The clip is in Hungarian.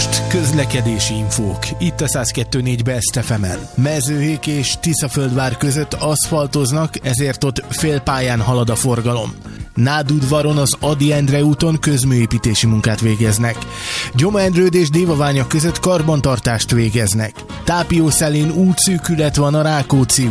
most közlekedési infók. Itt a 102.4 Best FM-en. Mezőhék és Tiszaföldvár között aszfaltoznak, ezért ott félpályán halad a forgalom. Nádudvaron az Ady Endre úton közműépítési munkát végeznek. Gyoma-Endrőd és Dévaványa között karbantartást végeznek. Tápiószelén útszűkület van a Rákóczi